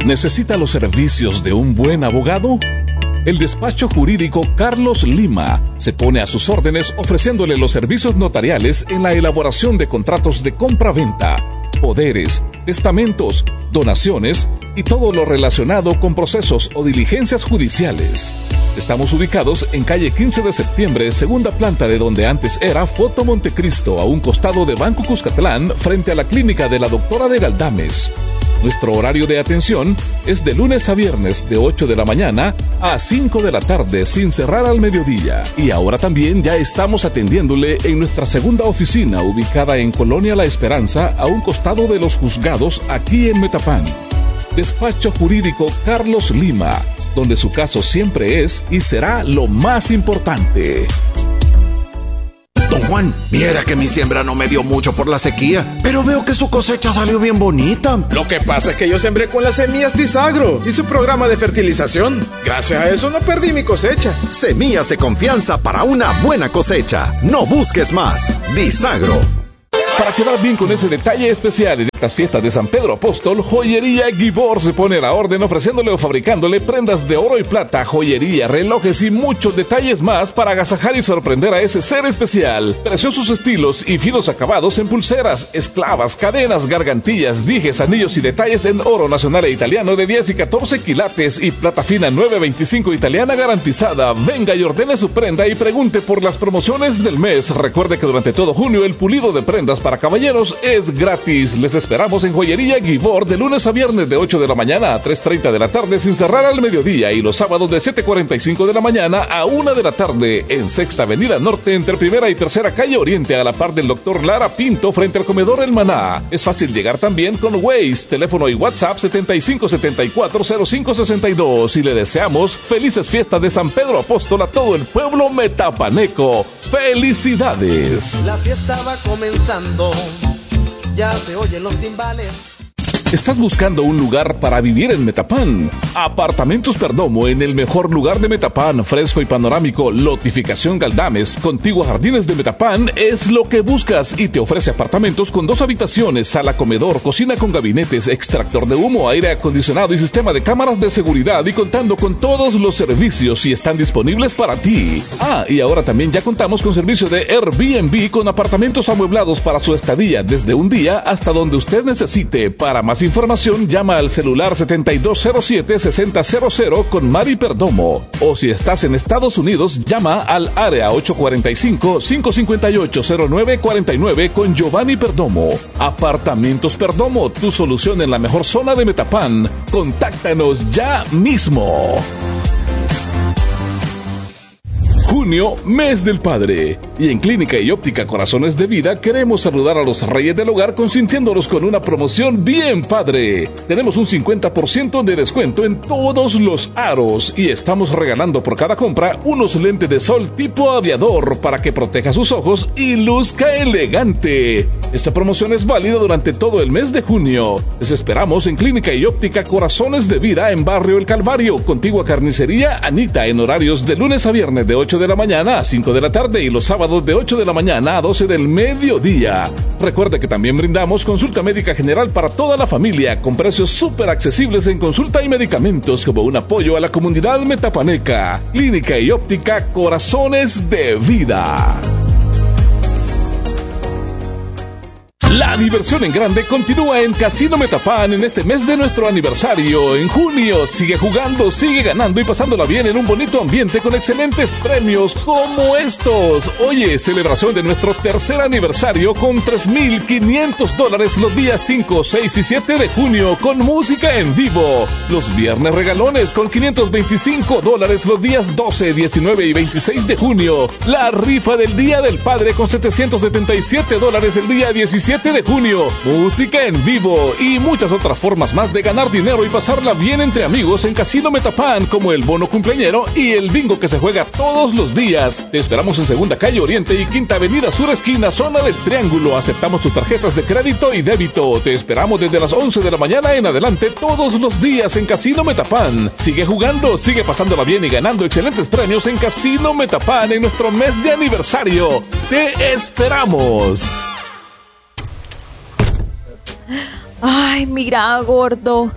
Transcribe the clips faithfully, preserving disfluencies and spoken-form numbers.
¿Necesita los servicios de un buen abogado? El despacho jurídico Carlos Lima se pone a sus órdenes ofreciéndole los servicios notariales en la elaboración de contratos de compra-venta, poderes, testamentos, donaciones y todo lo relacionado con procesos o diligencias judiciales. Estamos ubicados en calle quince de septiembre, segunda planta de donde antes era Foto Montecristo, a un costado de Banco Cuscatlán, frente a la clínica de la doctora de Galdames. Nuestro horario de atención es de lunes a viernes de ocho de la mañana a cinco de la tarde sin cerrar al mediodía. Y ahora también ya estamos atendiéndole en nuestra segunda oficina ubicada en Colonia La Esperanza a un costado de los juzgados aquí en Metapán. Despacho Jurídico Carlos Lima, donde su caso siempre es y será lo más importante. Don Juan, viera que mi siembra no me dio mucho por la sequía, pero veo que su cosecha salió bien bonita. Lo que pasa es que yo sembré con las semillas Disagro y su programa de fertilización. Gracias a eso no perdí mi cosecha. Semillas de confianza para una buena cosecha. No busques más. Disagro. Para quedar bien con ese detalle especial en estas fiestas de San Pedro Apóstol, Joyería Guibor se pone a la orden ofreciéndole o fabricándole prendas de oro y plata, joyería, relojes y muchos detalles más para agasajar y sorprender a ese ser especial. Preciosos estilos y finos acabados en pulseras, esclavas, cadenas, gargantillas, dijes, anillos y detalles en oro nacional e italiano de diez y catorce quilates y plata fina nueve veinticinco italiana garantizada. Venga y ordene su prenda y pregunte por las promociones del mes. Recuerde que durante todo junio el pulido de prendas para caballeros es gratis. Les esperamos en Joyería Guibor de lunes a viernes de ocho de la mañana a tres treinta de la tarde sin cerrar al mediodía y los sábados de siete cuarenta y cinco de la mañana a una de la tarde en Sexta Avenida Norte entre Primera y Tercera Calle Oriente a la par del doctor Lara Pinto frente al comedor El Maná. Es fácil llegar también con Waze, teléfono y WhatsApp setenta y cinco setenta y cuatro cero cinco sesenta y dos y le deseamos felices fiestas de San Pedro Apóstol a todo el pueblo metapaneco. ¡Felicidades! La fiesta va comenzando, ya se oyen los timbales. ¿Estás buscando un lugar para vivir en Metapán? Apartamentos Perdomo, en el mejor lugar de Metapán, fresco y panorámico, lotificación Galdames, contiguo a Jardines de Metapán, es lo que buscas y te ofrece apartamentos con dos habitaciones, sala, comedor, cocina con gabinetes, extractor de humo, aire acondicionado y sistema de cámaras de seguridad y contando con todos los servicios y están disponibles para ti. Ah, y ahora también ya contamos con servicio de Airbnb con apartamentos amueblados para su estadía desde un día hasta donde usted necesite. Para más información llama al celular setenta y dos cero siete sesenta cero cero con Mari Perdomo, o si estás en Estados Unidos llama al área ocho cuatro cinco, cinco cinco ocho, cero nueve cuatro nueve con Giovanni Perdomo. Apartamentos Perdomo, tu solución en la mejor zona de Metapán. Contáctanos ya mismo. Junio, mes del padre. Y en Clínica y Óptica Corazones de Vida queremos saludar a los reyes del hogar consintiéndolos con una promoción bien padre. Tenemos un cincuenta por ciento de descuento en todos los aros y estamos regalando por cada compra unos lentes de sol tipo aviador para que proteja sus ojos y luzca elegante. Esta promoción es válida durante todo el mes de junio. Les esperamos en Clínica y Óptica Corazones de Vida en Barrio El Calvario, contigua Carnicería Anita, en horarios de lunes a viernes de ocho de la mañana a cinco de la tarde y los sábados de ocho de la mañana a doce del mediodía. Recuerde que también brindamos consulta médica general para toda la familia con precios súper accesibles en consulta y medicamentos como un apoyo a la comunidad metapaneca. Clínica y Óptica Corazones de Vida. La diversión en grande continúa en Casino Metapán en este mes de nuestro aniversario. En junio, sigue jugando, sigue ganando y pasándola bien en un bonito ambiente con excelentes premios como estos. Oye, celebración de nuestro tercer aniversario con tres mil quinientos dólares los días cinco, seis y siete de junio con música en vivo. Los viernes regalones con quinientos veinticinco dólares los días doce, diecinueve y veintiséis de junio. La rifa del Día del Padre con setecientos setenta y siete dólares el día diecisiete de junio, música en vivo y muchas otras formas más de ganar dinero y pasarla bien entre amigos en Casino Metapán, como el bono cumpleañero y el bingo que se juega todos los días. Te esperamos en Segunda Calle Oriente y Quinta Avenida Sur Esquina, zona del Triángulo. Aceptamos tus tarjetas de crédito y débito. Te esperamos desde las once de la mañana en adelante todos los días en Casino Metapán. Sigue jugando, sigue pasándola bien y ganando excelentes premios en Casino Metapán en nuestro mes de aniversario. Te esperamos. Ay, mira, gordo.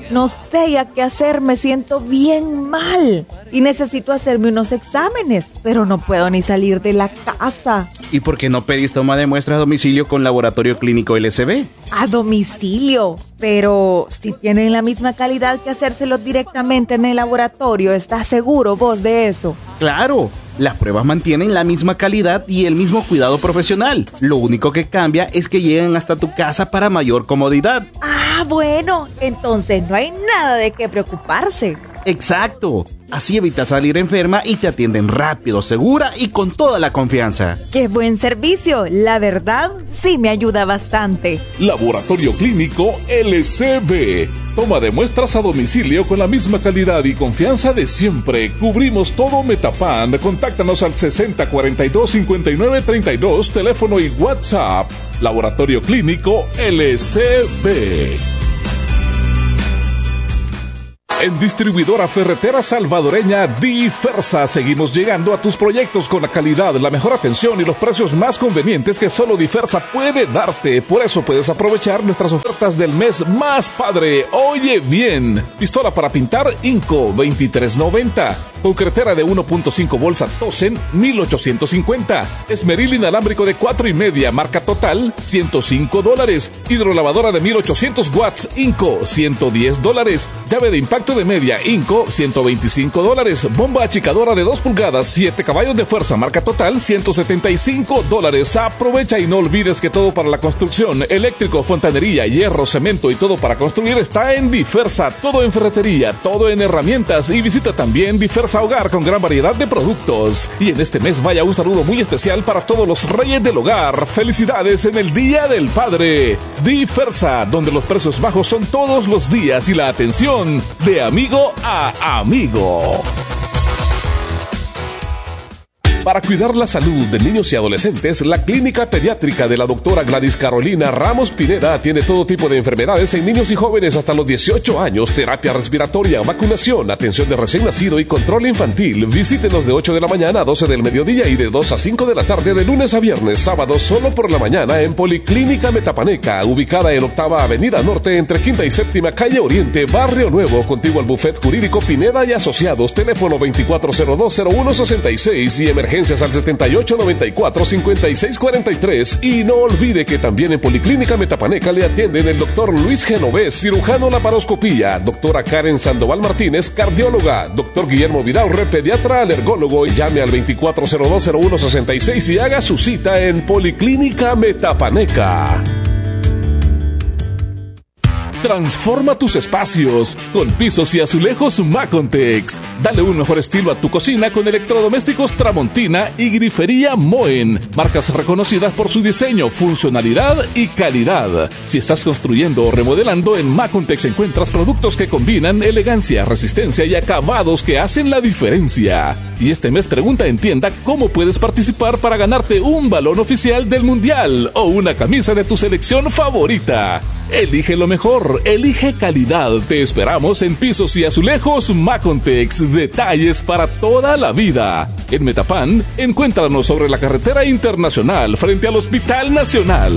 No sé ya qué hacer, me siento bien mal. Y necesito hacerme unos exámenes, pero no puedo ni salir de la casa. ¿Y por qué no pedís toma de muestras a domicilio con Laboratorio Clínico L S B? A domicilio, pero si tienen la misma calidad que hacérselos directamente en el laboratorio, ¿estás seguro vos de eso? ¡Claro! Las pruebas mantienen la misma calidad y el mismo cuidado profesional. Lo único que cambia es que llegan hasta tu casa para mayor comodidad. Ah, bueno, entonces no hay nada de qué preocuparse. Exacto. Así evitas salir enferma y te atienden rápido, segura y con toda la confianza. ¡Qué buen servicio! La verdad, sí me ayuda bastante. Laboratorio Clínico L C B. Toma de muestras a domicilio con la misma calidad y confianza de siempre. Cubrimos todo Metapan. Contáctanos al sesenta cuarenta y dos cincuenta y nueve treinta y dos, teléfono y WhatsApp. Laboratorio Clínico L C B. En Distribuidora Ferretera Salvadoreña Difersa seguimos llegando a tus proyectos con la calidad, la mejor atención y los precios más convenientes que solo Difersa puede darte. Por eso puedes aprovechar nuestras ofertas del mes más padre. Oye bien, pistola para pintar Inco veintitrés noventa, concretera de uno punto cinco bolsa Tosen mil ochocientos cincuenta, esmeril inalámbrico de cuatro y media marca Total ciento cinco dólares, hidrolavadora de mil ochocientos watts Inco ciento diez dólares, llave de impacto de media Inco ciento veinticinco dólares, bomba achicadora de dos pulgadas siete caballos de fuerza marca Total ciento setenta y cinco dólares. Aprovecha y no olvides que todo para la construcción, eléctrico, fontanería, hierro, cemento y todo para construir está en Difersa. Todo en ferretería, todo en herramientas, y visita también Difersa Hogar con gran variedad de productos. Y en este mes vaya un saludo muy especial para todos los reyes del hogar. Felicidades en el Día del Padre. Difersa, donde los precios bajos son todos los días y la atención de amigo a amigo. Para cuidar la salud de niños y adolescentes, la Clínica Pediátrica de la doctora Gladys Carolina Ramos Pineda tiene todo tipo de enfermedades en niños y jóvenes hasta los dieciocho años, terapia respiratoria, vacunación, atención de recién nacido y control infantil. Visítenos de ocho de la mañana a doce del mediodía y de dos a cinco de la tarde de lunes a viernes, sábados solo por la mañana en Policlínica Metapaneca, ubicada en Octava Avenida Norte entre Quinta y Séptima Calle Oriente, Barrio Nuevo, contiguo al Buffet Jurídico Pineda y Asociados, teléfono veinticuatro cero dos cero uno sesenta y seis y emergencia al setenta y ocho noventa y cuatro cincuenta y seis cuarenta y tres. Y no olvide que también en Policlínica Metapaneca le atienden el doctor Luis Genovés, cirujano laparoscopía, doctora Karen Sandoval Martínez, cardióloga, doctor Guillermo Vidaurre, pediatra alergólogo, y llame al veinticuatro cero dos cero uno sesenta y seis y haga su cita en Policlínica Metapaneca. Transforma tus espacios con pisos y azulejos Macontex. Dale un mejor estilo a tu cocina con electrodomésticos Tramontina y grifería Moen, marcas reconocidas por su diseño, funcionalidad y calidad. Si estás construyendo o remodelando, en Macontex encuentras productos que combinan elegancia, resistencia y acabados que hacen la diferencia. Y este mes pregunta en tienda cómo puedes participar para ganarte un balón oficial del Mundial o una camisa de tu selección favorita. Elige lo mejor, elige calidad. Te esperamos en pisos y azulejos Macontex. Detalles para toda la vida. En Metapan, encuéntranos sobre la carretera internacional frente al Hospital Nacional.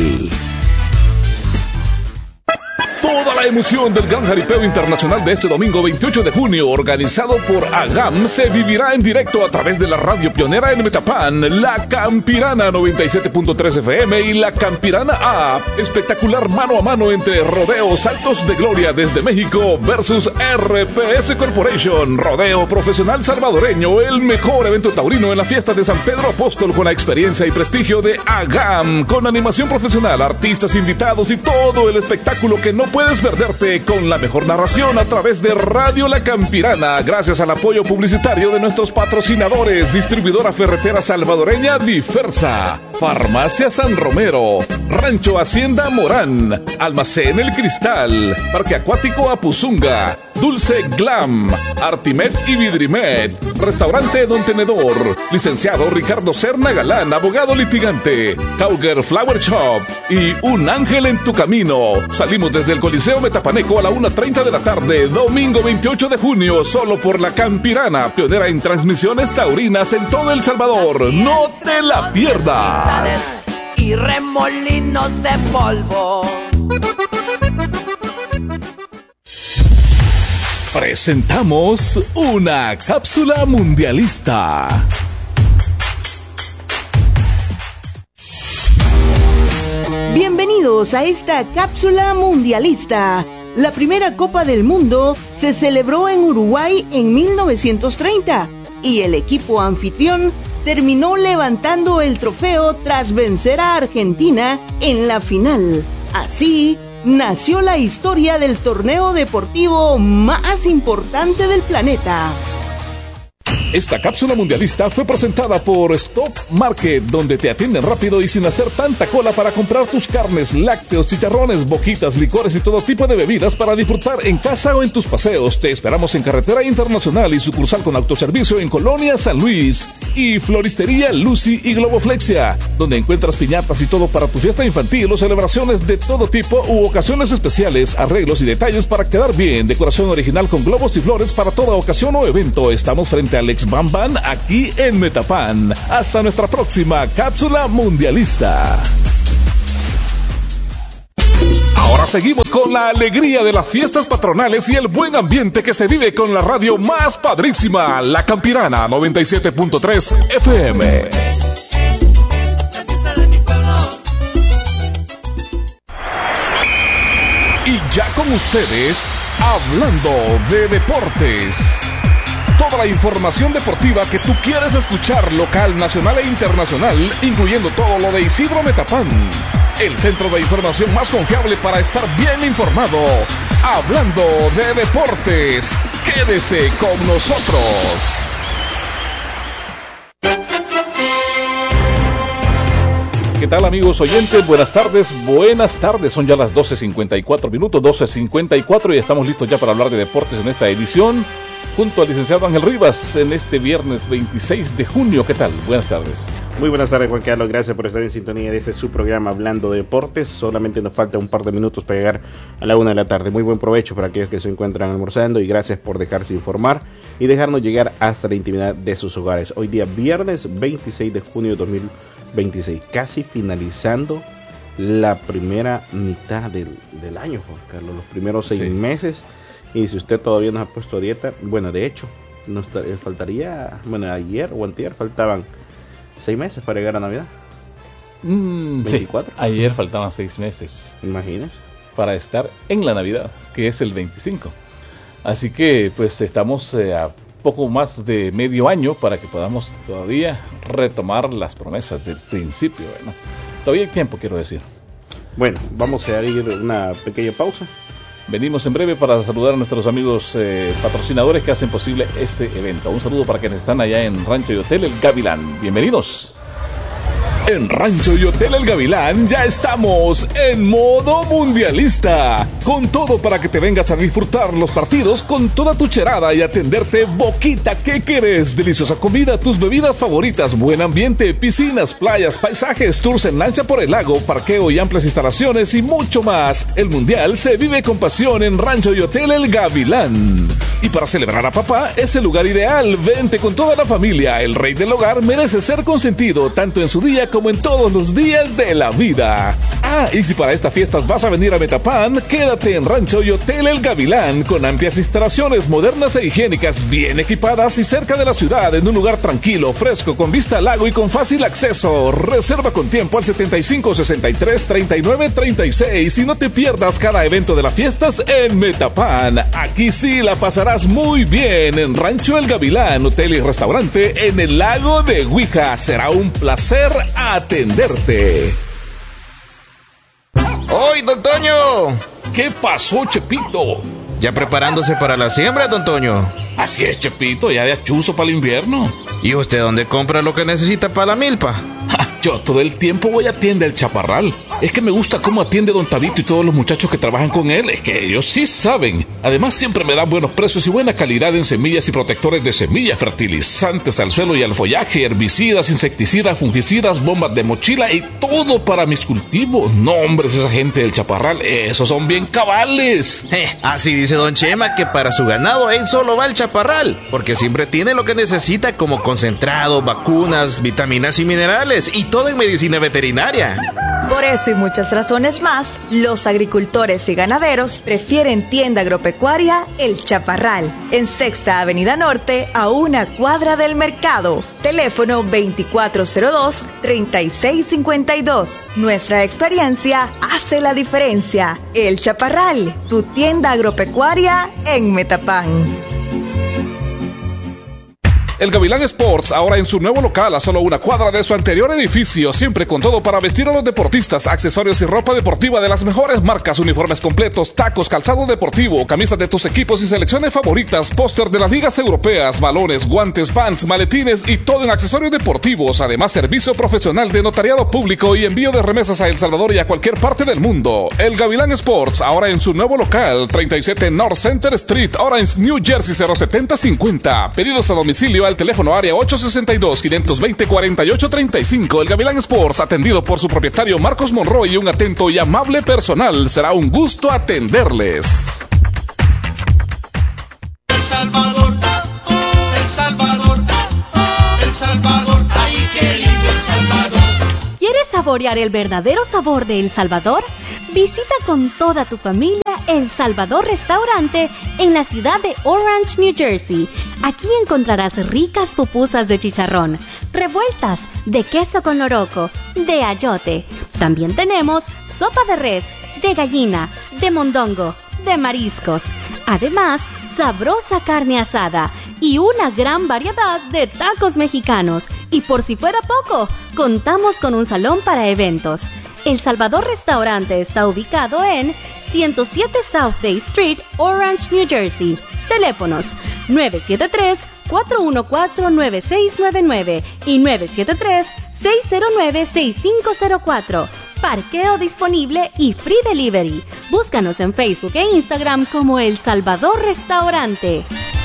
Toda la emoción del Gran Jaripeo Internacional de este domingo veintiocho de junio, organizado por AGAM, se vivirá en directo a través de la radio pionera en Metapan, La Campirana noventa y siete punto tres F M y La Campirana App. Espectacular mano a mano entre Rodeo Saltos de Gloria desde México versus R P S Corporation, Rodeo Profesional Salvadoreño, el mejor evento taurino en la fiesta de San Pedro Apóstol con la experiencia y prestigio de AGAM, con animación profesional, artistas invitados y todo el espectáculo que no puedes perderte, con la mejor narración a través de Radio La Campirana, gracias al apoyo publicitario de nuestros patrocinadores: Distribuidora Ferretera Salvadoreña Difersa, Farmacia San Romero, Rancho Hacienda Morán, Almacén El Cristal, Parque Acuático Apuzunga, Dulce Glam, Artimed y Vidrimed, Restaurante Don Tenedor, Licenciado Ricardo Serna Galán, abogado litigante, Cauger Flower Shop y Un Ángel en tu Camino. Salimos desde el Coliseo Metapaneco a la una treinta de la tarde, domingo veintiocho de junio, solo por La Campirana, pionera en transmisiones taurinas en todo El Salvador. ¡No te la pierdas! Y remolinos de polvo. presentamos una cápsula mundialista. Bienvenidos a esta cápsula mundialista. La primera Copa del Mundo se celebró en Uruguay en mil novecientos treinta y el equipo anfitrión terminó levantando el trofeo tras vencer a Argentina en la final. Así nació la historia del torneo deportivo más importante del planeta. Esta cápsula mundialista fue presentada por Stop Market, donde te atienden rápido y sin hacer tanta cola para comprar tus carnes, lácteos, chicharrones, boquitas, licores y todo tipo de bebidas para disfrutar en casa o en tus paseos. Te esperamos en Carretera Internacional y sucursal con autoservicio en Colonia San Luis. Y Floristería Lucy y Globoflexia, donde encuentras piñatas y todo para tu fiesta infantil o celebraciones de todo tipo u ocasiones especiales, arreglos y detalles para quedar bien. Decoración original con globos y flores para toda ocasión o evento. Estamos frente al Ex Bam Bam aquí en Metapan. Hasta nuestra próxima cápsula mundialista. Ahora seguimos con la alegría de las fiestas patronales y el buen ambiente que se vive con la radio más padrísima, La Campirana noventa y siete punto tres F M. Y ya con ustedes, hablando de deportes. Toda la información deportiva que tú quieres escuchar, local, nacional e internacional, incluyendo todo lo de Isidro Metapán. El centro de información más confiable para estar bien informado. Hablando de deportes, quédese con nosotros. ¿Qué tal, amigos oyentes? Buenas tardes, buenas tardes. Son ya las doce cincuenta y cuatro minutos, doce cincuenta y cuatro y estamos listos ya para hablar de deportes en esta edición. Junto al licenciado Ángel Rivas en este viernes veintiséis de junio. ¿Qué tal? Buenas tardes. Muy buenas tardes, Juan Carlos. Gracias por estar en sintonía de este su programa Hablando de Deportes. Solamente nos falta un par de minutos para llegar a la una de la tarde. Muy buen provecho para aquellos que se encuentran almorzando y gracias por dejarse informar y dejarnos llegar hasta la intimidad de sus hogares. Hoy día viernes veintiséis de junio de dos mil veintiséis, casi finalizando la primera mitad del, del año, Juan Carlos. Los primeros seis sí. meses. Y si usted todavía no ha puesto dieta, bueno, de hecho, nos faltaría, bueno, ayer o antier faltaban seis meses para llegar a Navidad. Mm, veinticuatro. Sí, ayer faltaban seis meses. Imagínese. Para estar en la Navidad, que es el veinticinco. Así que, pues, estamos eh, a poco más de medio año para que podamos todavía retomar las promesas del principio. Bueno, todavía hay tiempo, quiero decir. Bueno, vamos a ir una pequeña pausa. Venimos en breve para saludar a nuestros amigos eh, patrocinadores que hacen posible este evento. Un saludo para quienes están allá en Rancho y Hotel El Gavilán. Bienvenidos. En Rancho y Hotel El Gavilán ya estamos en modo mundialista, con todo para que te vengas a disfrutar los partidos con toda tu cherada y atenderte boquita. ¿Qué querés? Deliciosa comida, tus bebidas favoritas, buen ambiente, piscinas, playas, paisajes, tours en lancha por el lago, parqueo y amplias instalaciones y mucho más. El mundial se vive con pasión en Rancho y Hotel El Gavilán. Y para celebrar a papá es el lugar ideal. Vente con toda la familia. El rey del hogar merece ser consentido tanto en su día como en todos los días de la vida. Ah, y si para estas fiestas vas a venir a Metapan, quédate en Rancho y Hotel El Gavilán, con amplias instalaciones modernas e higiénicas, bien equipadas y cerca de la ciudad, en un lugar tranquilo, fresco, con vista al lago y con fácil acceso. Reserva con tiempo al setenta y cinco, sesenta y tres, treinta y nueve, treinta y seis y no te pierdas cada evento de las fiestas en Metapan. Aquí sí la pasarás muy bien en Rancho El Gavilán, hotel y restaurante en el lago de Huija. Será un placer atenderte. ¡Hoy, don Toño! ¿Qué pasó, Chepito? ¿Ya preparándose para la siembra, don Toño? Así es, Chepito, ya de achuzo para el invierno. ¿Y usted dónde compra lo que necesita para la milpa? Ja, yo todo el tiempo voy a Tienda El Chaparral. Es que me gusta cómo atiende don Tabito y todos los muchachos que trabajan con él. Es que ellos sí saben. Además, siempre me dan buenos precios y buena calidad en semillas y protectores de semillas, fertilizantes al suelo y al follaje, herbicidas, insecticidas, fungicidas, bombas de mochila y todo para mis cultivos. No, hombre, esa gente del Chaparral, esos son bien cabales. Eh, así dice don Chema que para su ganado él solo va al Chaparral, porque siempre tiene lo que necesita como concentrado, vacunas, vitaminas y minerales y todo en medicina veterinaria. Por eso y muchas razones más, los agricultores y ganaderos prefieren Tienda Agropecuaria El Chaparral, en Sexta Avenida Norte, a una cuadra del mercado. Teléfono veinticuatro cero dos, treinta y seis cincuenta y dos. Nuestra experiencia hace la diferencia. El Chaparral, tu tienda agropecuaria en Metapán. El Gavilán Sports, ahora en su nuevo local a solo una cuadra de su anterior edificio, siempre con todo para vestir a los deportistas, accesorios y ropa deportiva de las mejores marcas, uniformes completos, tacos, calzado deportivo, camisas de tus equipos y selecciones favoritas, póster de las ligas europeas, balones, guantes, pants, maletines y todo en accesorios deportivos. Además, servicio profesional de notariado público y envío de remesas a El Salvador y a cualquier parte del mundo. El Gavilán Sports, ahora en su nuevo local, treinta y siete North Center Street, Orange, New Jersey cero setenta cincuenta. Pedidos a domicilio al teléfono área ocho sesenta y dos, quinientos veinte, cuarenta y ocho treinta y cinco. El Gavilán Sports, atendido por su propietario Marcos Monroy y un atento y amable personal. Será un gusto atenderles. El Salvador, El Salvador, El Salvador, ay qué lindo El Salvador. ¿Quieres saborear el verdadero sabor de El Salvador? Visita con toda tu familia El Salvador Restaurante en la ciudad de Orange, New Jersey. Aquí encontrarás ricas pupusas de chicharrón, revueltas de queso con loroco, de ayote. También tenemos sopa de res, de gallina, de mondongo, de mariscos. Además, sabrosa carne asada y una gran variedad de tacos mexicanos. Y por si fuera poco, contamos con un salón para eventos. El Salvador Restaurante está ubicado en ciento siete South Day Street, Orange, New Jersey. Teléfonos nueve siete tres, cuatro uno cuatro, nueve seis nueve nueve y nueve siete tres, seis cero nueve, seis cinco cero cuatro. Parqueo disponible y free delivery. Búscanos en Facebook e Instagram como El Salvador Restaurante.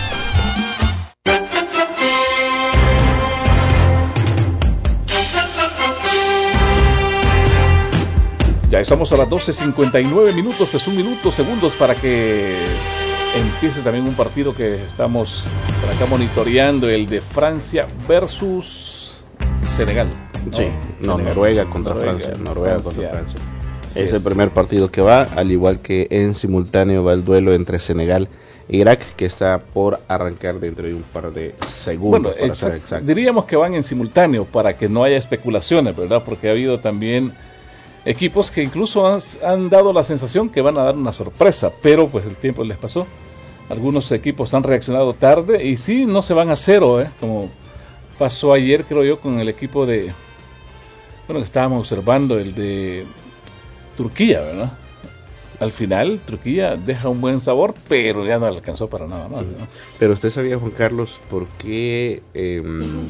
Ya estamos a las doce cincuenta y nueve minutos, pues un minuto, segundos para que empiece también un partido que estamos por acá monitoreando, el de Francia versus Senegal. ¿No? Sí, no, Senegal. Noruega contra Noruega, Francia, Noruega Francia. contra Francia. Sí, es, es el primer partido que va, al igual que en simultáneo va el duelo entre Senegal e Irak, que está por arrancar dentro de un par de segundos. Bueno, para ser exacto. Diríamos que van en simultáneo para que no haya especulaciones, ¿verdad? Porque ha habido también equipos que incluso han, han dado la sensación que van a dar una sorpresa, pero pues el tiempo les pasó. Algunos equipos han reaccionado tarde y sí, no se van a cero, ¿eh? Como pasó ayer, creo yo, con el equipo de, bueno, que estábamos observando, el de Turquía, ¿verdad? Al final, Turquía deja un buen sabor, pero ya no alcanzó para nada más, ¿no? Pero usted sabía, Juan Carlos, por qué, eh,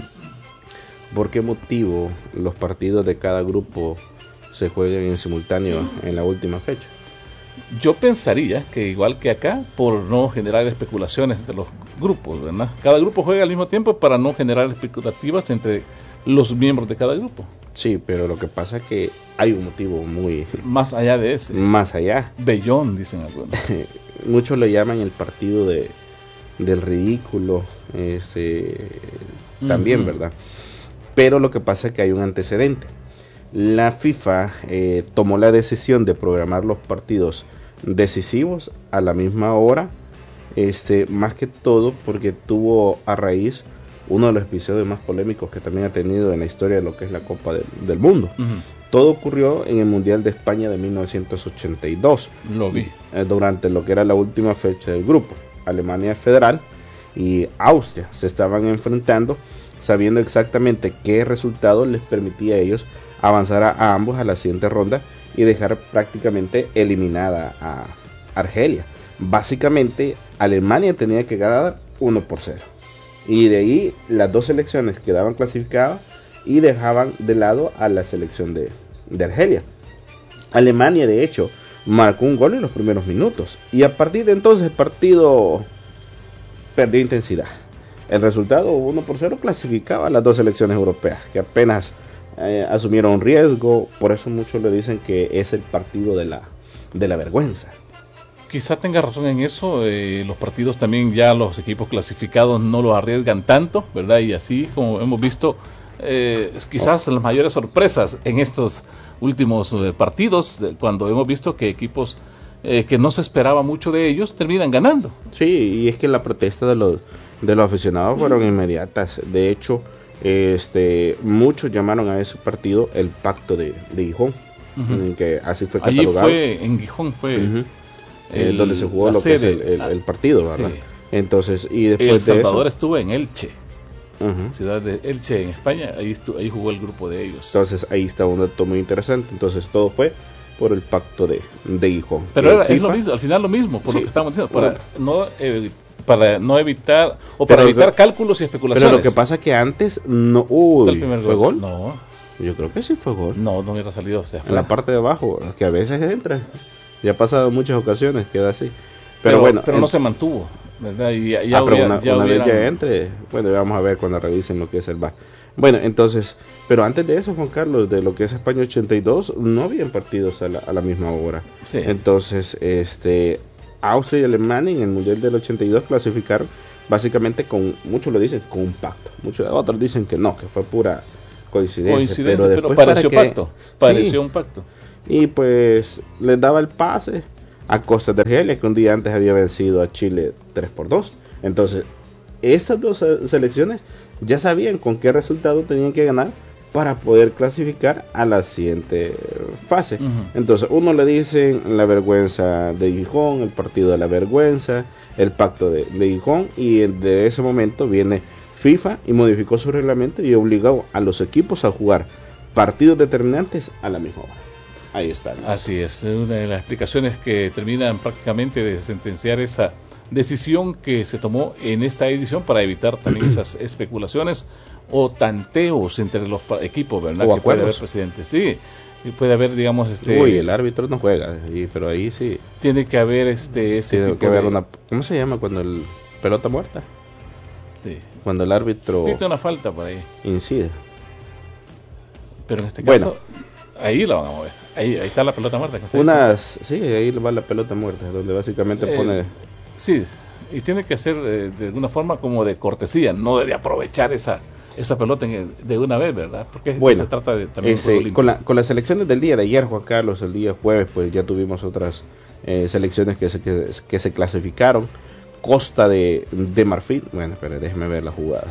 por qué motivo los partidos de cada grupo se juegan en simultáneo en la última fecha. Yo pensaría que igual que acá, por no generar especulaciones entre los grupos, ¿verdad? Cada grupo juega al mismo tiempo para no generar expectativas entre los miembros de cada grupo. Sí, pero lo que pasa es que hay un motivo muy... Más allá de ese. Más allá. Bellón, dicen algunos. Muchos le llaman el partido de del ridículo, ese, también, uh-huh. ¿verdad? Pero lo que pasa es que hay un antecedente. La FIFA eh, tomó la decisión de programar los partidos decisivos a la misma hora, este, más que todo porque tuvo a raíz uno de los episodios más polémicos que también ha tenido en la historia de lo que es la Copa de, del Mundo. Uh-huh. Todo ocurrió en el Mundial de España de mil novecientos ochenta y dos. Lo vi. Eh, durante lo que era la última fecha del grupo. Alemania Federal y Austria se estaban enfrentando, sabiendo exactamente qué resultado les permitía a ellos avanzar a, a ambos a la siguiente ronda y dejar prácticamente eliminada a Argelia. Básicamente, Alemania tenía que ganar uno por cero. Y de ahí las dos selecciones quedaban clasificadas y dejaban de lado a la selección de, de Argelia. Alemania, de hecho, marcó un gol en los primeros minutos. Y a partir de entonces el partido perdió intensidad. El resultado uno por cero clasificaba a las dos selecciones europeas, que apenas eh, asumieron riesgo. Por eso muchos le dicen que es el partido de la, de la vergüenza. Quizá tenga razón en eso, eh, los partidos también ya los equipos clasificados no los arriesgan tanto, ¿verdad? Y así como hemos visto, eh, quizás las mayores sorpresas en estos últimos eh, partidos, eh, cuando hemos visto que equipos eh, que no se esperaba mucho de ellos terminan ganando. Sí, y es que la protesta de los de los aficionados fueron inmediatas. De hecho, este muchos llamaron a ese partido el pacto de, de Gijón, uh-huh. que así fue catalogado. Allí fue, en Gijón fue uh-huh. el, donde se jugó lo que es el, el, el partido, ¿verdad? Sí. Entonces, y después El Salvador de eso, estuvo en Elche, uh-huh. ciudad de Elche en España, ahí, estuvo, ahí jugó el grupo de ellos. Entonces ahí está un dato muy interesante. Entonces todo fue por el pacto de, de Gijón. Pero era, es lo mismo, al final lo mismo, por sí. lo que estamos diciendo, para no eh, para no evitar o para pero, evitar cálculos y especulaciones. Pero lo que pasa es que antes no uy, el primer ¿fue gol? gol? No. Yo creo que sí fue gol. No, no hubiera salido hacia afuera. En la parte de abajo, que a veces entra. Ya ha pasado en muchas ocasiones, queda así. Pero, pero bueno, pero en... no se mantuvo, ¿verdad? Y ya, ya ah, pero hubiera, una, ya una hubieran... vez ya entre, bueno, vamos a ver cuando revisen lo que es el V A R. Bueno, entonces, pero antes de eso, Juan Carlos, de lo que es España ochenta y dos, no habían partidos a la, a la misma hora. Sí. Entonces, este, Austria y Alemania en el Mundial del ochenta y dos clasificaron básicamente con, muchos lo dicen, con un pacto. Muchos otros dicen que no, que fue pura coincidencia. Coincidencia, pero, pero pareció para que, pacto, pareció sí, un pacto. Y pues les daba el pase a Costa de Argelia, que un día antes había vencido a Chile tres por dos. Entonces, estas dos selecciones ya sabían con qué resultado tenían que ganar para poder clasificar a la siguiente fase. Uh-huh. Entonces, uno le dicen la vergüenza de Gijón, el partido de la vergüenza, el pacto de, de Gijón, y de ese momento viene FIFA y modificó su reglamento y obligó a los equipos a jugar partidos determinantes a la misma hora. Ahí está, ¿no? Así es, una de las explicaciones que terminan prácticamente de sentenciar esa decisión que se tomó en esta edición para evitar también esas especulaciones o tanteos entre los equipos, ¿verdad? O que puede haber presidentes, sí, y puede haber, digamos, este. Uy, el árbitro no juega, y, pero ahí sí. Tiene que haber este ese tiene tipo que haber de... una, ¿cómo se llama cuando el pelota muerta? Sí. Cuando el árbitro. Tiene una falta por ahí. Incide. Pero en este caso, bueno, ahí la van a mover. Ahí, ahí está la pelota muerta. Unas, sí, ahí va la pelota muerta, donde básicamente eh, pone. Sí, y tiene que ser eh, de alguna forma como de cortesía, no de, de aprovechar esa esa pelota en, de una vez, ¿verdad? Porque bueno, se trata de también ese, con, la, con las selecciones del día de ayer, Juan Carlos, el día jueves, pues ya tuvimos otras eh, selecciones que se, que, que se clasificaron. Costa de, de Marfil, bueno, pero déjeme ver la jugada.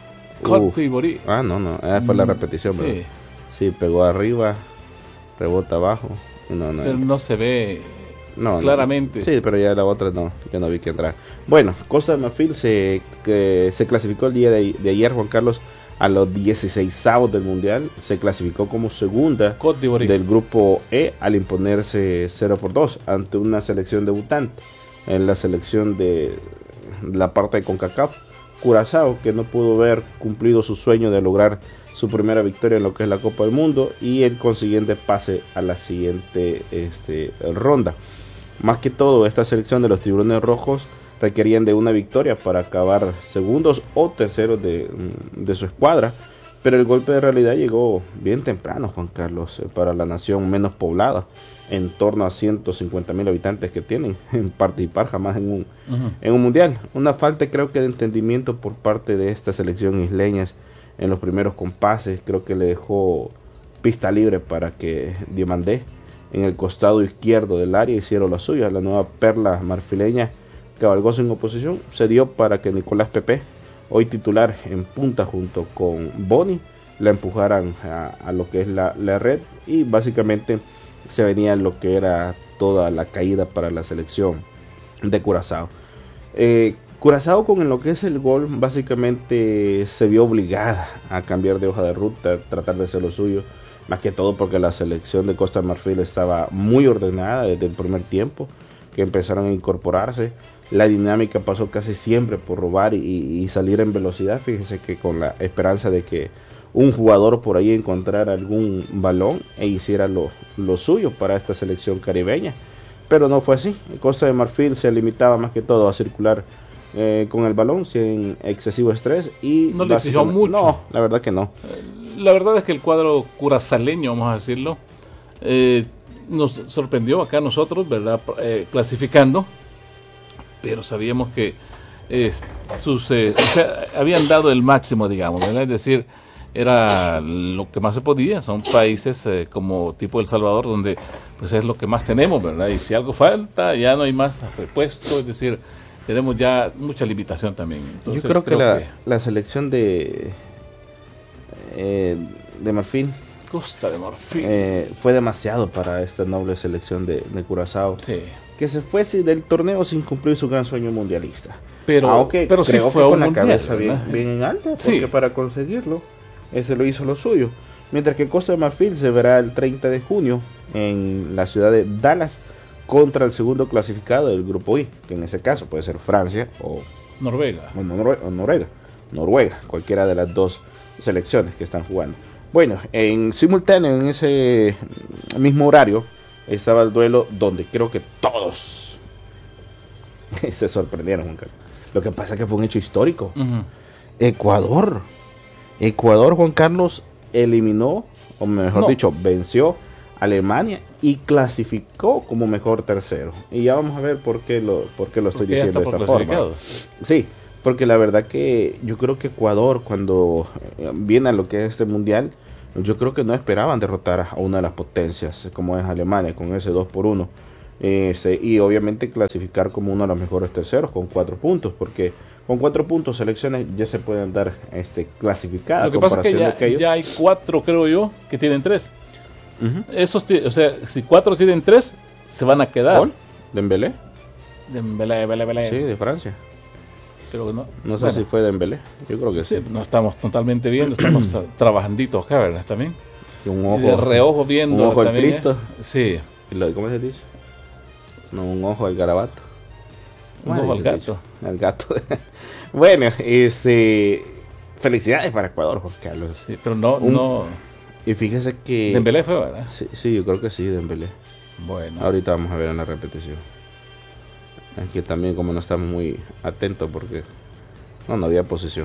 Costa y Borí. Ah, no, no, esa fue mm, la repetición, sí. ¿verdad? Sí, pegó arriba, rebota abajo. No, no, pero no se ve no, claramente. No. Sí, pero ya la otra no, yo no vi que entrar. Bueno, Costa de Marfil se, que, se clasificó el día de, de ayer, Juan Carlos, a los dieciseisavos del Mundial. Se clasificó como segunda del grupo E al imponerse cero por dos ante una selección debutante. En la selección de la parte de CONCACAF, Curazao, que no pudo ver cumplido su sueño de lograr su primera victoria en lo que es la Copa del Mundo y el consiguiente pase a la siguiente este, ronda. Más que todo, esta selección de los Tiburones Rojos requerían de una victoria para acabar segundos o terceros de, de su escuadra, pero el golpe de realidad llegó bien temprano, Juan Carlos, para la nación menos poblada, en torno a ciento cincuenta mil habitantes que tienen, en participar jamás en un, uh-huh. en un mundial. Una falta, creo que, de entendimiento por parte de esta selección isleña en los primeros compases. Creo que le dejó pista libre para que Diomandé en el costado izquierdo del área hicieron la suya. La nueva perla marfileña cabalgó sin oposición, se dio para que Nicolás Pepe, hoy titular en punta junto con Boni, la empujaran a, a lo que es la, la red, y básicamente se venía lo que era toda la caída para la selección de Curazao. Eh, Curazao, con lo que es el gol, básicamente se vio obligada a cambiar de hoja de ruta, tratar de hacer lo suyo, más que todo porque la selección de Costa de Marfil estaba muy ordenada desde el primer tiempo, que empezaron a incorporarse. La dinámica pasó casi siempre por robar y, y salir en velocidad. Fíjense que con la esperanza de que un jugador por ahí encontrara algún balón e hiciera lo, lo suyo para esta selección caribeña, pero no fue así. Costa de Marfil se limitaba más que todo a circular eh, con el balón sin excesivo estrés y no le exigió mucho. No, la verdad que no. La verdad es que el cuadro curazaleño, vamos a decirlo, eh, nos sorprendió acá a nosotros, ¿verdad? Eh, clasificando, pero sabíamos que eh, sus, eh, o sea, habían dado el máximo, digamos, ¿verdad? Es decir, era lo que más se podía. Son países eh, como tipo El Salvador, donde pues es lo que más tenemos, ¿verdad? Y si algo falta, ya no hay más repuesto, es decir, tenemos ya mucha limitación también. Entonces, yo creo, creo que, la, que la selección de eh, de Marfil Costa de Marfil eh, fue demasiado para esta noble selección de, de Curazao, sí. que se fue del torneo sin cumplir su gran sueño mundialista. Pero, Aunque pero creo sí fue que con un la mundial, cabeza bien, ¿verdad? bien en alta, porque Sí. para conseguirlo, ese lo hizo lo suyo. Mientras que Costa de Marfil se verá el treinta de junio en la ciudad de Dallas contra el segundo clasificado del grupo I, que en ese caso puede ser Francia o Noruega. o, Norue- o Noruega, Noruega, cualquiera de las dos selecciones que están jugando. Bueno, en simultáneo, en ese mismo horario, estaba el duelo donde creo que todos se sorprendieron, Juan Carlos. Lo que pasa es que fue un hecho histórico. Uh-huh. Ecuador. Ecuador, Juan Carlos, eliminó, o mejor No. dicho, venció a Alemania y clasificó como mejor tercero. Y ya vamos a ver por qué lo, por qué lo estoy Porque ya diciendo de está esta por forma. clasificados. Sí, porque la verdad que yo creo que Ecuador, cuando eh, viene a lo que es este mundial, yo creo que no esperaban derrotar a una de las potencias, como es Alemania, con ese dos por uno. Este, y obviamente clasificar como uno de los mejores terceros con cuatro puntos, porque con cuatro puntos selecciones ya se pueden dar este, clasificadas. Lo que pasa es que ya, de aquellos. ya hay cuatro, creo yo, que tienen tres. Ujú. Esos, ti- o sea, si cuatro tienen tres, se van a quedar. ¿Gol? ¿Dembélé? Dembélé, Dembélé, Dembélé. Sí, de Francia. Pero no, No sé bueno, si fue Dembélé. Yo creo que sí. sí, no estamos totalmente viendo, estamos ah, trabajandito acá, ¿verdad? También. Y un Y ojo, de reojo viendo. un ojo al también, ¿eh? Cristo. Sí, Y lo- ¿Cómo se dice? No, un ojo al garabato. un ¿Cómo ojo se al dice? gato. Al gato. Bueno, este, felicidades para Ecuador, Jorge Carlos. Sí, pero no, Un- no. Y fíjese que... Dembélé fue, ¿verdad? Sí, sí, yo creo que sí, Dembélé. Bueno. Ahorita vamos a ver en la repetición. Aquí también como no estamos muy atentos porque no, no había posición.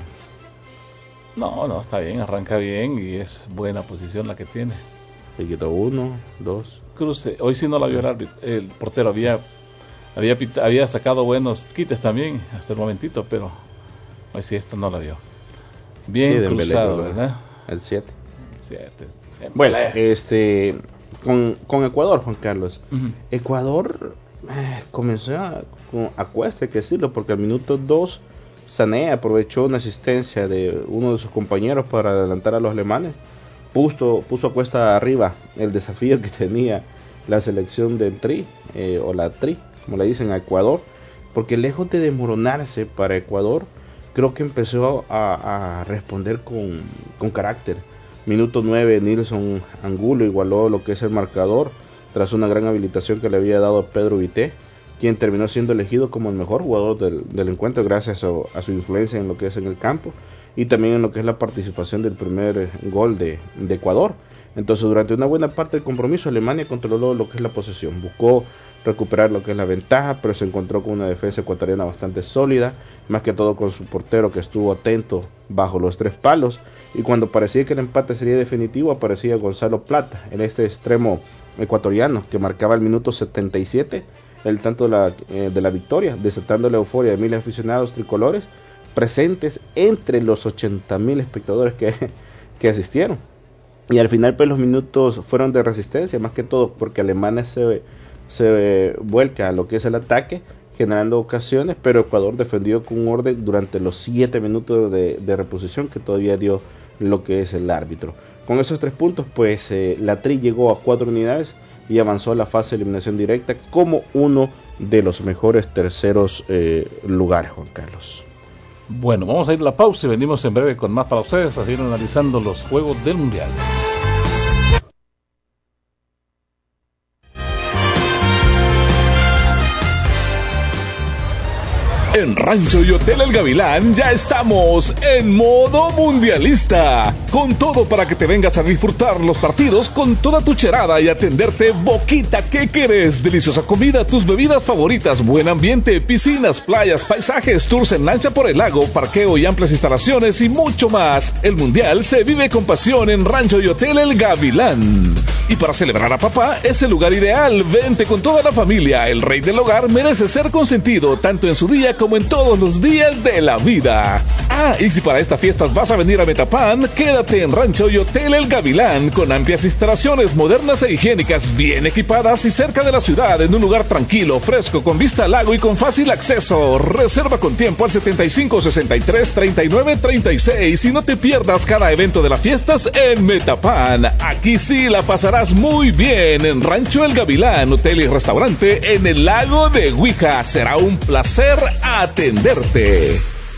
No, no, está bien, arranca bien y es buena posición la que tiene. Se quitó uno, dos. Cruce, hoy sí no la vio el árbitro, el portero había había pita- había sacado buenos quites también hasta el momentito, pero hoy sí esto no la vio. Bien Sí, Dembélé, cruzado, creo que- ¿verdad? El siete. Siete. Bueno, Dembélé. este, con, con Ecuador, Juan Carlos. Ujú. Ecuador eh, comenzó a, con, a cuesta, hay que decirlo, porque al minuto dos Sané aprovechó una asistencia de uno de sus compañeros para adelantar a los alemanes. Puso, puso a cuesta arriba el desafío que tenía la selección del Tri, eh, o la Tri, como le dicen a Ecuador, porque lejos de desmoronarse para Ecuador, creo que empezó a, a responder con, con carácter. Minuto nueve, Nilson Angulo igualó lo que es el marcador tras una gran habilitación que le había dado Pedro Vité, quien terminó siendo elegido como el mejor jugador del, del encuentro gracias a, a su influencia en lo que es en el campo y también en lo que es la participación del primer gol de, de Ecuador. Entonces, durante una buena parte del compromiso, Alemania controló lo que es la posesión, buscó recuperar lo que es la ventaja, pero se encontró con una defensa ecuatoriana bastante sólida, más que todo con su portero que estuvo atento bajo los tres palos, y cuando parecía que el empate sería definitivo, aparecía Gonzalo Plata, en este extremo ecuatoriano, que marcaba el minuto setenta y siete el tanto de la, eh, de la victoria, desatando la euforia de miles de aficionados tricolores presentes entre los ochenta mil espectadores que, que asistieron. Y al final pues los minutos fueron de resistencia, más que todo porque Alemania se, se vuelca a lo que es el ataque, generando ocasiones, pero Ecuador defendió con un orden durante los siete minutos de, de reposición que todavía dio lo que es el árbitro. Con esos tres puntos pues eh, la Tri llegó a cuatro unidades y avanzó a la fase de eliminación directa como uno de los mejores terceros eh, lugares, Juan Carlos. Bueno, vamos a ir a la pausa y venimos en breve con más para ustedes, a seguir analizando los juegos del Mundial. En Rancho y Hotel El Gavilán ya estamos en modo mundialista, con todo para que te vengas a disfrutar los partidos con toda tu cherada y atenderte boquita que querés, deliciosa comida, tus bebidas favoritas, buen ambiente, piscinas, playas, paisajes, tours en lancha por el lago, parqueo y amplias instalaciones y mucho más. El Mundial se vive con pasión en Rancho y Hotel El Gavilán. Y para celebrar a papá es el lugar ideal, vente con toda la familia, el rey del hogar merece ser consentido tanto en su día como como en todos los días de la vida. Ah, y si para estas fiestas vas a venir a Metapan, quédate en Rancho y Hotel El Gavilán, con amplias instalaciones modernas e higiénicas, bien equipadas y cerca de la ciudad, en un lugar tranquilo, fresco, con vista al lago y con fácil acceso. Reserva con tiempo al setenta y cinco sesenta y tres treinta y nueve treinta y seis y no te pierdas cada evento de las fiestas en Metapan. Aquí sí la pasarás muy bien en Rancho El Gavilán, hotel y restaurante en el lago de Huija. Será un placer atenderte.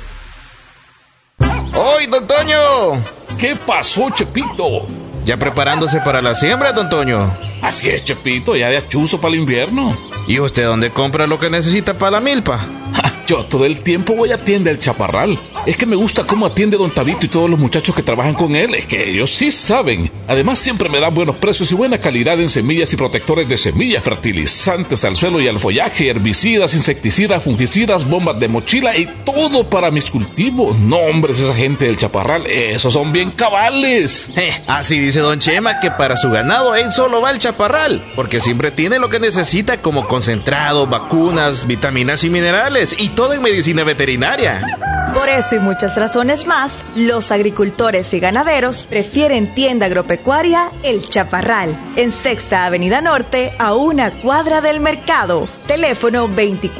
¡Hoy, don Toño! ¿Qué pasó, Chepito? Ya preparándose para la siembra, don Toño. Así es, Chepito, ya de achuzo para el invierno. ¿Y usted dónde compra lo que necesita para la milpa? Yo todo el tiempo voy a tienda El Chaparral. Es que me gusta cómo atiende don Tabito y todos los muchachos que trabajan con él. Es que ellos sí saben. Además siempre me dan buenos precios y buena calidad en semillas y protectores de semillas, fertilizantes al suelo y al follaje, herbicidas, insecticidas, fungicidas, bombas de mochila y todo para mis cultivos. No, hombres, esa gente del Chaparral, esos son bien cabales. Eh, así dice don Chema que para su ganado él solo va al Chaparral, porque siempre tiene lo que necesita como concentrado, vacunas, vitaminas y minerales y todo en medicina veterinaria. Por eso y muchas razones más, los agricultores y ganaderos prefieren tienda agropecuaria El Chaparral, en Sexta Avenida Norte, a una cuadra del mercado. Teléfono veinticuatro